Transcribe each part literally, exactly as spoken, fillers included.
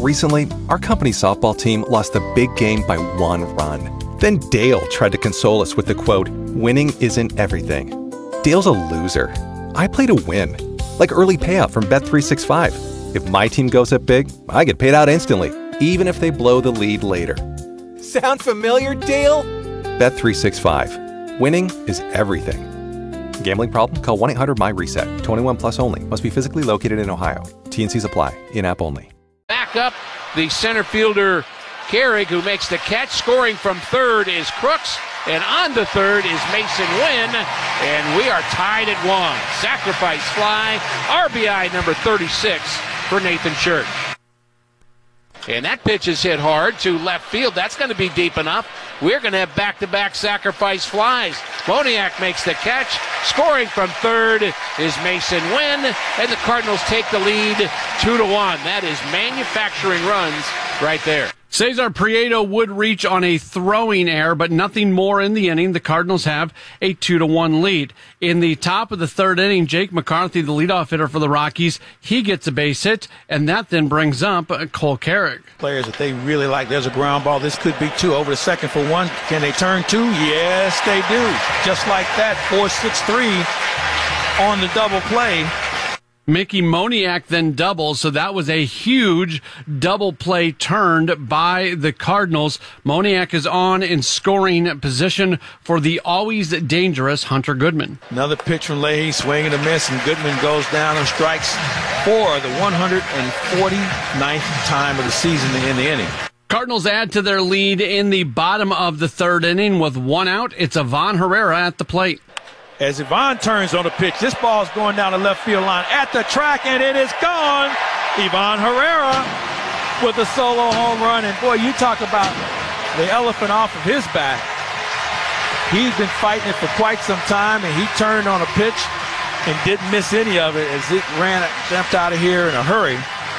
Recently, our company softball team lost a big game by one run. Then Dale tried to console us with the quote, "Winning isn't everything." Dale's a loser. I play to win. Like early payout from Bet three sixty-five. If my team goes up big, I get paid out instantly, even if they blow the lead later. Sound familiar, Dale? Bet three sixty-five. Winning is everything. Gambling problem? Call one eight hundred M Y reset. twenty-one plus only. Must be physically located in Ohio. T N Cs apply. In-app only. Back up the center fielder, Carrick, who makes the catch. Scoring from third is Crooks. And on to third is Mason Wynn. And we are tied at one. Sacrifice fly. R B I number thirty-six for Nathan Church. And that pitch is hit hard to left field. That's going to be deep enough. We're going to have back-to-back sacrifice flies. Moniak makes the catch. Scoring from third is Mason Wynn. And the Cardinals take the lead two to one. That is manufacturing runs right there. Cesar Prieto would reach on a throwing error, but nothing more in the inning. The Cardinals have a two to one lead. In the top of the third inning, Jake McCarthy, the leadoff hitter for the Rockies, he gets a base hit, and that then brings up Cole Carrick. Players that they really like. There's a ground ball. This could be two. Over the second for one. Can they turn two? Yes, they do. Just like that, four six three on the double play. Mickey Moniak then doubles, so that was a huge double play turned by the Cardinals. Moniak is on in scoring position for the always dangerous Hunter Goodman. Another pitch from Leahy, swing and a miss, and Goodman goes down and strikes for the one hundred forty-ninth time of the season in the inning. Cardinals add to their lead in the bottom of the third inning with one out. It's Ivan Herrera at the plate. As Ivan turns on the pitch, this ball is going down the left field line at the track, and it is gone. Ivan Herrera with a solo home run. And, boy, you talk about the elephant off of his back. He's been fighting it for quite some time, and he turned on a pitch and didn't miss any of it as it ran, jumped out of here in a hurry.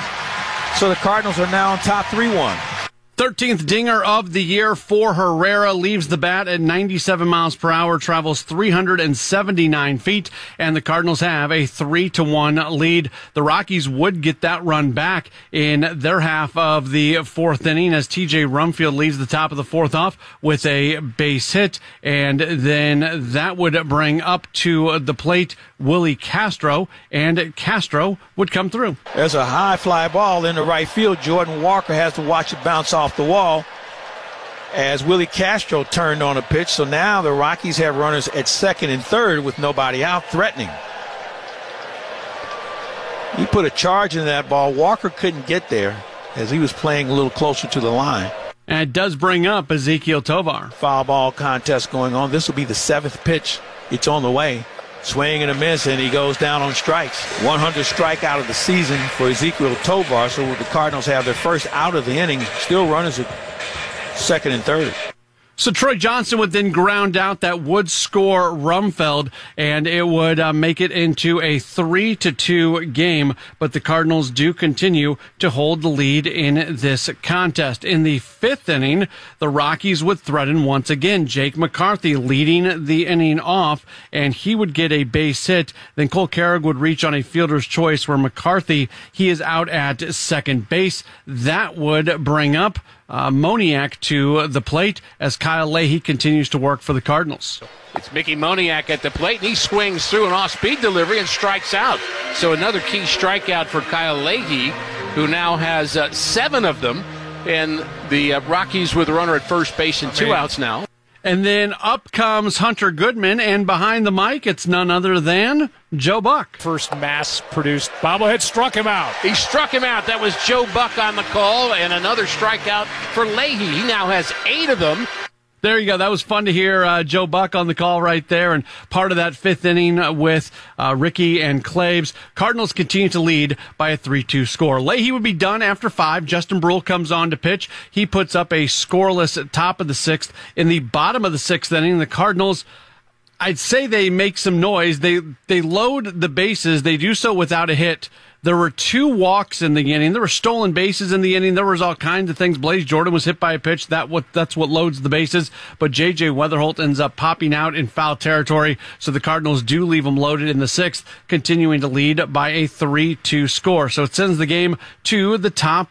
So the Cardinals are now on top three one. thirteenth dinger of the year for Herrera, leaves the bat at ninety-seven miles per hour, travels three hundred seventy-nine feet, and the Cardinals have a three to one lead. The Rockies would get that run back in their half of the fourth inning as T J Rumfield leads the top of the fourth off with a base hit, and then that would bring up to the plate Willie Castro, and Castro would come through. There's a high fly ball in the right field. Jordan Walker has to watch it bounce off the wall as Willie Castro turned on a pitch. So now the Rockies have runners at second and third with nobody out, threatening. He put a charge in that ball. Walker couldn't get there as he was playing a little closer to the line. And it does bring up Ezequiel Tovar. Foul ball contest going on. This will be the seventh pitch. It's on the way. Swing and a miss, and he goes down on strikes. one hundred strikeout of the season for Ezequiel Tovar. So the Cardinals have their first out of the inning. Still runners at second and third. So Troy Johnson would then ground out that would score Rumfeld, and it would uh, make it into a three to two game. But the Cardinals do continue to hold the lead in this contest. In the fifth inning, the Rockies would threaten once again. Jake McCarthy leading the inning off, and he would get a base hit. Then Cole Carrick would reach on a fielder's choice where McCarthy, he is out at second base. That would bring up Uh, Moniak to the plate as Kyle Leahy continues to work for the Cardinals. It's Mickey Moniak at the plate, and he swings through an off-speed delivery and strikes out. So another key strikeout for Kyle Leahy, who now has uh, seven of them, and the uh, Rockies with a runner at first base and two outs now. And then up comes Hunter Goodman, and behind the mic, it's none other than Joe Buck. First mass-produced bobblehead struck him out. He struck him out. That was Joe Buck on the call, and another strikeout for Leahy. He now has eight of them. There you go. That was fun to hear uh, Joe Buck on the call right there. And part of that fifth inning with uh, Ricky and Claves. Cardinals continue to lead by a three two score. Leahy would be done after five. Justin Brule comes on to pitch. He puts up a scoreless top of the sixth. In the bottom of the sixth inning, the Cardinals, I'd say they make some noise. They, they load the bases. They do so without a hit. There were two walks in the inning. There were stolen bases in the inning. There was all kinds of things. Blaze Jordan was hit by a pitch. That what that's what loads the bases. But J J Weatherholt ends up popping out in foul territory. So the Cardinals do leave him loaded in the sixth, continuing to lead by a three two score. So it sends the game to the top